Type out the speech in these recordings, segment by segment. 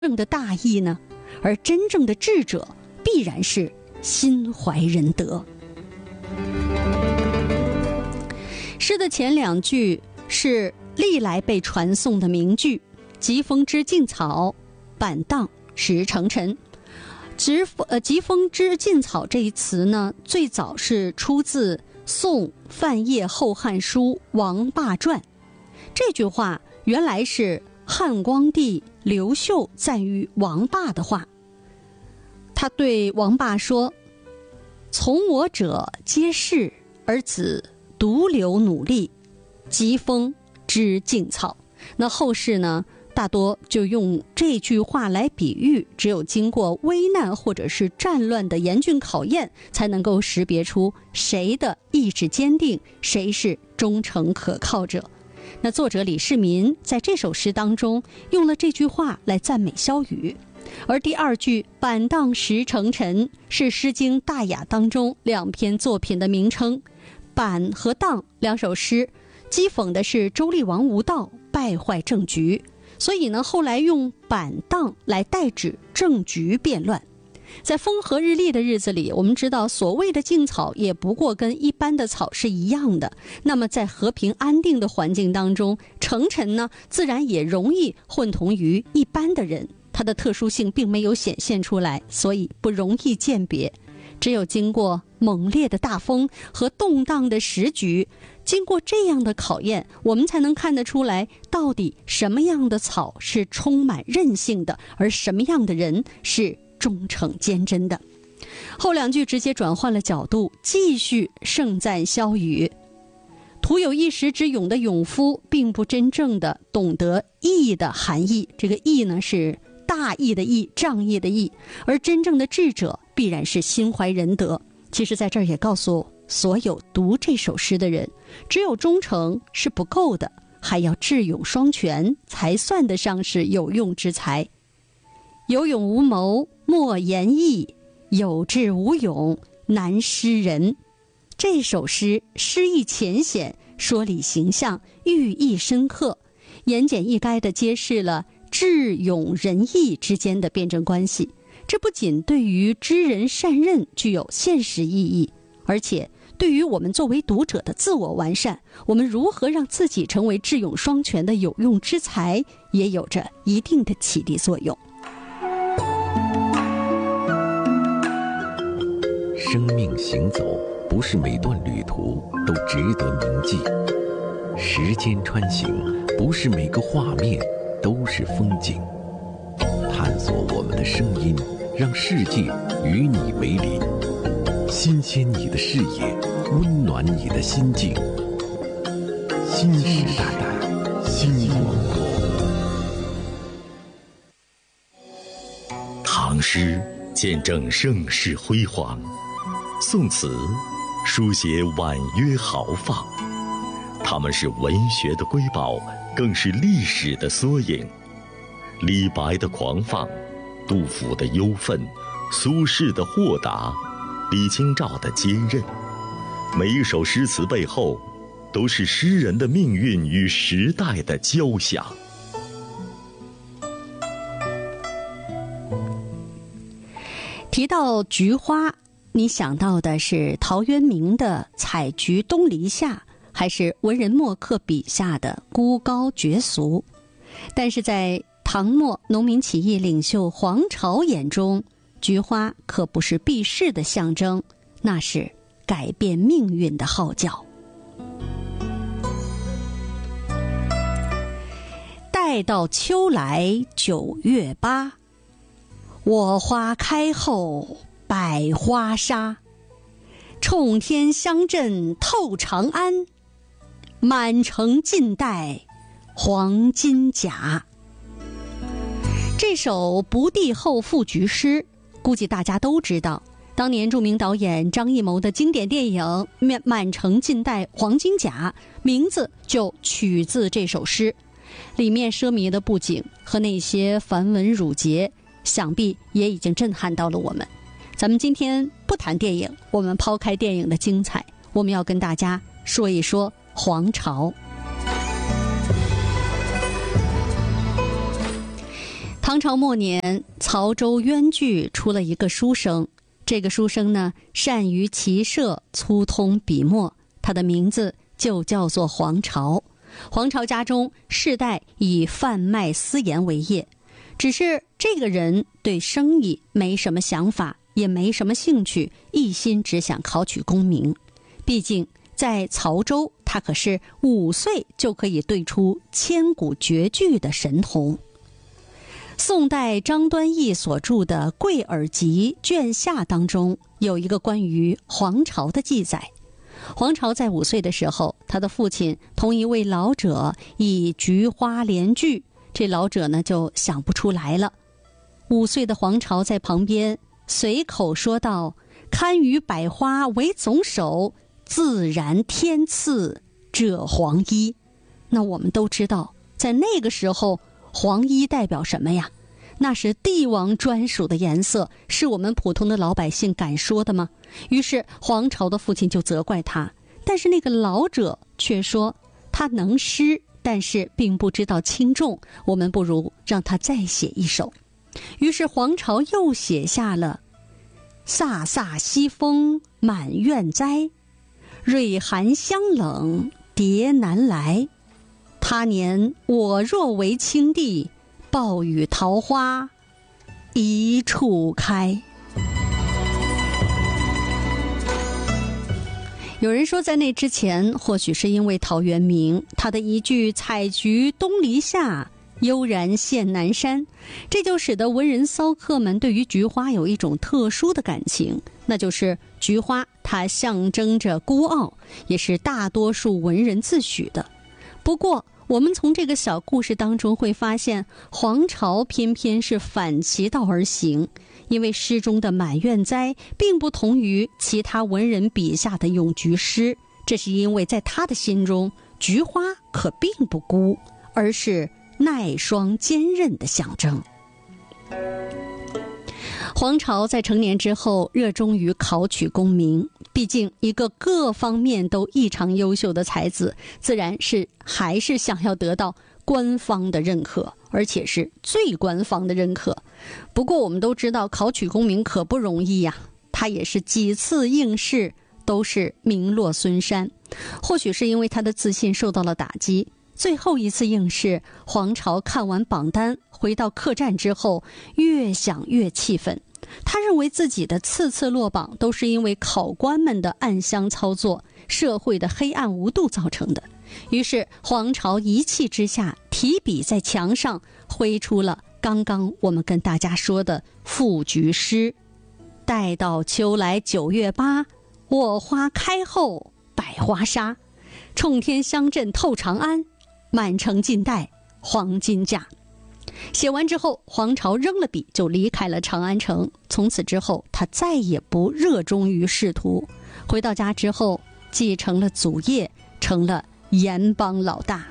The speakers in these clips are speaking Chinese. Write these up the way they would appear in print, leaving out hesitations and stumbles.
正的大义呢？而真正的智者必然是心怀仁德。诗的前两句是历来被传颂的名句：疾风知劲草，板荡识成尘。疾风知劲草这一词呢，最早是出自宋范晔《后汉书·王霸传》。这句话原来是汉光帝刘秀赞誉王霸的话。他对王霸说：从我者皆是，而子独留努力，疾风知劲草。那后世呢，大多就用这句话来比喻，只有经过危难或者是战乱的严峻考验，才能够识别出谁的意志坚定，谁是忠诚可靠者。那作者李世民在这首诗当中用了这句话来赞美萧雨。而第二句板荡识成尘是《诗经·大雅》当中两篇作品的名称。板和荡两首诗讥讽的是周厉王无道，败坏政局，所以呢，后来用板荡来代指政局变乱。在风和日丽的日子里，我们知道所谓的劲草也不过跟一般的草是一样的。那么在和平安定的环境当中，成尘呢，自然也容易混同于一般的人，它的特殊性并没有显现出来，所以不容易鉴别。只有经过猛烈的大风和动荡的时局，经过这样的考验，我们才能看得出来，到底什么样的草是充满韧性的，而什么样的人是忠诚坚贞的。后两句直接转换了角度，继续盛赞萧雨。徒有一时之勇的勇夫，并不真正的懂得义的含义。这个义呢，是大义的义，仗义的义。而真正的智者必然是心怀仁德。其实在这儿也告诉所有读这首诗的人，只有忠诚是不够的，还要智勇双全，才算得上是有用之才。有勇无谋莫言义，有智无勇难施人。这首诗诗意浅显，说理形象，寓意深刻，言简意赅地揭示了智勇仁义之间的辩证关系。这不仅对于知人善任具有现实意义，而且对于我们作为读者的自我完善，我们如何让自己成为智勇双全的有用之才，也有着一定的启迪作用。 生命行走，不是每段旅途都值得铭记；时间穿行，不是每个画面都是风景。探索我们的声音，让世界与你为邻，新鲜你的视野，温暖你的心境。新时代，新广播。 唐诗见证盛世辉煌，宋词书写婉约豪放，它们是文学的瑰宝，更是历史的缩影。李白的狂放，杜甫的忧愤，苏轼的豁达，李清照的坚韧，每一首诗词背后都是诗人的命运与时代的交响。 提到菊花，你想到的是陶渊明的采菊东篱下，还是文人墨客笔下的孤高绝俗？但是在唐末农民起义领袖黄巢眼中，菊花可不是避世的象征，那是改变命运的号角。待到秋来9月8，我花开后百花杀。冲天香阵透长安，满城尽带黄金甲。这首不第后赋菊诗，估计大家都知道。当年著名导演张艺谋的经典电影《满城尽带黄金甲》，名字就取自这首诗。里面奢靡的布景和那些繁文缛节，想必也已经震撼到了我们。咱们今天不谈电影，我们抛开电影的精彩，我们要跟大家说一说黄巢。 唐朝末年，曹州渊巨出了一个书生，这个书生呢，善于骑射，粗通笔墨，他的名字就叫做黄巢。黄巢家中世代以贩卖私盐为业，只是这个人对生意没什么想法，也没什么兴趣，一心只想考取功名。毕竟在曹州，他可是5岁就可以对出千古绝句的神童。宋代张端义所著的《贵尔集》卷下当中有一个关于黄巢的记载。黄巢在5岁的时候，他的父亲同一位老者以菊花联句，这老者呢就想不出来了。5岁的黄巢在旁边随口说道：“堪与百花为总手，自然天赐这黄衣。”那我们都知道，在那个时候，黄衣代表什么呀？那是帝王专属的颜色，是我们普通的老百姓敢说的吗？于是黄巢的父亲就责怪他，但是那个老者却说他能诗，但是并不知道轻重，我们不如让他再写一首。于是黄巢又写下了飒飒西风满院栽，蕊寒香冷蝶难来。他年我若为青帝，暴雨桃花一处开。有人说，在那之前，或许是因为陶渊明他的一句采菊东篱下，悠然见南山，这就使得文人骚客们对于菊花有一种特殊的感情，那就是菊花它象征着孤傲，也是大多数文人自诩的。不过我们从这个小故事当中会发现，黄巢偏偏是反其道而行，因为诗中的满院栽并不同于其他文人笔下的咏菊诗，这是因为在他的心中，菊花可并不孤，而是耐霜坚韧的象征。黄巢在成年之后热衷于考取功名，毕竟一个各方面都异常优秀的才子，自然是还是想要得到官方的认可，而且是最官方的认可。不过我们都知道，考取功名可不容易呀，他也是几次应试都是名落孙山。或许是因为他的自信受到了打击，最后一次应试，黄巢看完榜单回到客栈之后，越想越气愤。他认为自己的次次落榜都是因为考官们的暗箱操作，社会的黑暗无度造成的。于是黄巢一气之下，提笔在墙上挥出了刚刚我们跟大家说的赋菊诗：待到秋来9月8，我花开后百花杀，冲天香阵透长安，满城尽带黄金甲。写完之后，黄巢扔了笔就离开了长安城。从此之后，他再也不热衷于仕途。回到家之后，继承了祖业，成了盐帮老大。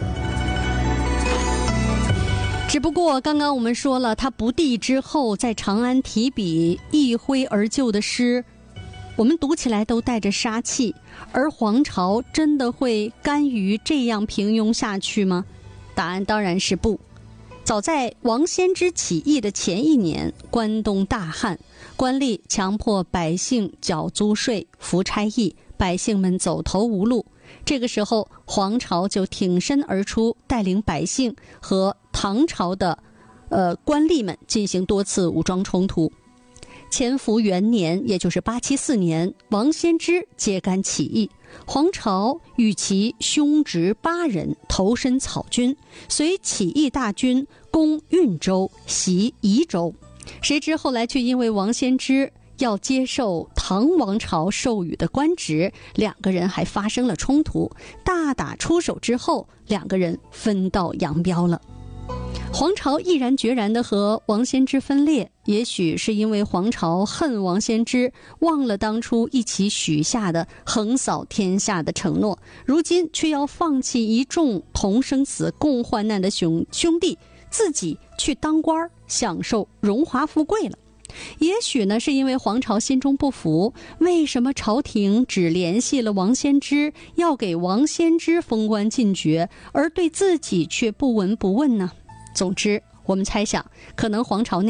只不过刚刚我们说了，他不第之后在长安提笔一挥而就的诗，我们读起来都带着杀气。而黄巢真的会甘于这样平庸下去吗？答案当然是不。早在王仙芝起义的前一年，关东大旱，官吏强迫百姓缴租税、服差役，百姓们走投无路。这个时候，黄巢就挺身而出，带领百姓和唐朝的官吏们进行多次武装冲突。乾伏元年，也就是874年，王仙芝揭竿起义，黄巢与其兄侄8人投身草军，随起义大军攻运州、袭宜州。谁知后来却因为王仙芝要接受唐王朝授予的官职，两个人还发生了冲突，大打出手之后，两个人分道扬镳了。黄巢毅然决然地和王仙芝分裂，也许是因为黄巢恨王仙芝，忘了当初一起许下的横扫天下的承诺，如今却要放弃一众同生死共患难的兄弟，自己去当官，享受荣华富贵了。也许呢，是因为黄巢心中不服，为什么朝廷只联系了王仙芝，要给王仙芝封官进爵，而对自己却不闻不问呢？总之， 我们猜想，可能黄巢